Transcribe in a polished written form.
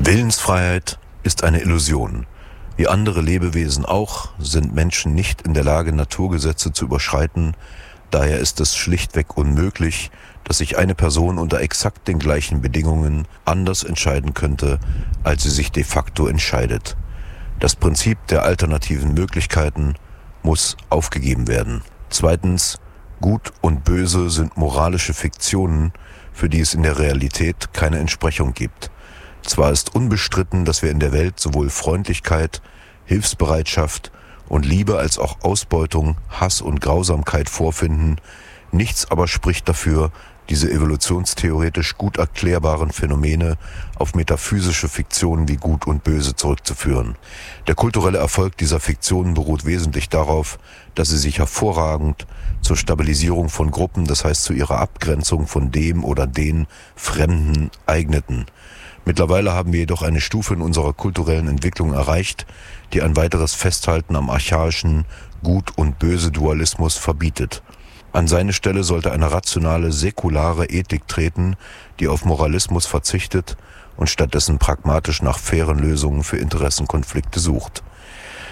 Willensfreiheit ist eine Illusion. Wie andere Lebewesen auch, sind Menschen nicht in der Lage, Naturgesetze zu überschreiten. Daher ist es schlichtweg unmöglich, dass sich eine Person unter exakt den gleichen Bedingungen anders entscheiden könnte, als sie sich de facto entscheidet. Das Prinzip der alternativen Möglichkeiten muss aufgegeben werden. Zweitens, Gut und Böse sind moralische Fiktionen, für die es in der Realität keine Entsprechung gibt. Zwar ist unbestritten, dass wir in der Welt sowohl Freundlichkeit, Hilfsbereitschaft und Liebe als auch Ausbeutung, Hass und Grausamkeit vorfinden, nichts aber spricht dafür, diese evolutionstheoretisch gut erklärbaren Phänomene auf metaphysische Fiktionen wie Gut und Böse zurückzuführen. Der kulturelle Erfolg dieser Fiktionen beruht wesentlich darauf, dass sie sich hervorragend zur Stabilisierung von Gruppen, das heißt zu ihrer Abgrenzung von dem oder den Fremden, eigneten. Mittlerweile haben wir jedoch eine Stufe in unserer kulturellen Entwicklung erreicht, die ein weiteres Festhalten am archaischen Gut- und Böse-Dualismus verbietet. An seine Stelle sollte eine rationale, säkulare Ethik treten, die auf Moralismus verzichtet und stattdessen pragmatisch nach fairen Lösungen für Interessenkonflikte sucht.